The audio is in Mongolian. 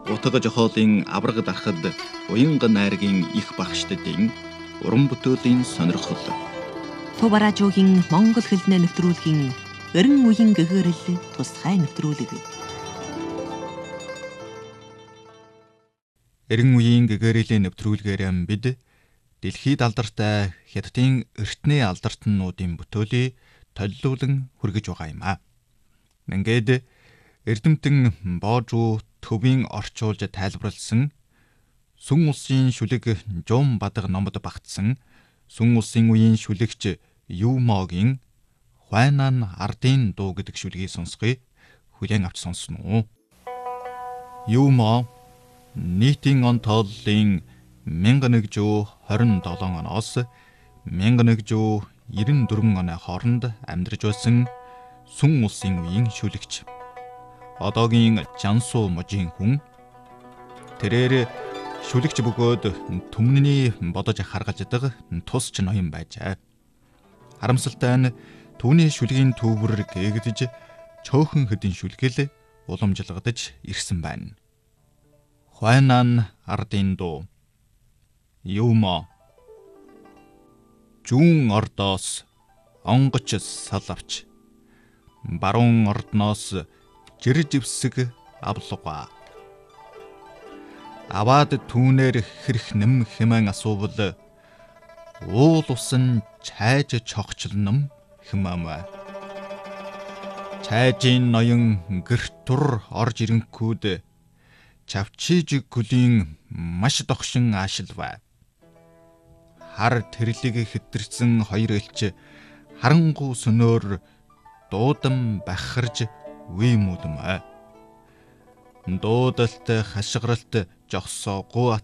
Утга жохоолын авраг дарахад уянга найргийн их багштдын уран бүтээлийн сонирхол. Тув радиогийн монгол хэлнээ нэвтрүүлгийн эрен үеийн гэгэрэл тусгай нэвтрүүлэг. Эрен үеийн гэгэрлийн нэвтрүүлгээр бид дэлхийд алдартай Хятадын эртний алдартнуудын бүтээлийг толилуулан хүргэж байгаа юм а. Ингээд Эрдэмтэн Боожуу төвийн орчуулж тайлбарлсан Сүн улсын шүлэг Жум Бадаг номод багтсан Сүн улсын үеийн шүлэгч Юмогийн Хуайнан ардын дуу гэдэг шүлгийг сонсгоё. Хүлээн авч сонсно уу? Юмо нийтийн он тооллын 1127 оноос 1194 оны хооронд амьдарч байсан Сүн улсын үеийн шүлэгч. Одоогийн Жансуу мужийн хүн. Тэрээр шүлэгч бөгөөд түмний бодож харгалздаг тусч ноён байжээ. Харамсалтай нь түүний шүлгийн төвөр гээгдэж чөөхөн хэдийн шүлгэл уламжилгадж ирсэн байна. Хуайнан ардын дуу. Юмо зүүн ордоос онгоч салавч баруун ордноос жирживсэг авлага. Аваад түүнээр хэрх нэм хэмээн асуувал уул усан чайж чогчлном хэмээмэ. Чайжийн ноён гэрт тур орж ирэнгүүд чавчиж гүлийн маш догшин аашилваа. Хар тэрлэг хэтэрсэн хоёр элч харангуй сөнөөр дуудан бахарж үе мүдмэ. Дуудалт хашгиралт жогсоогүй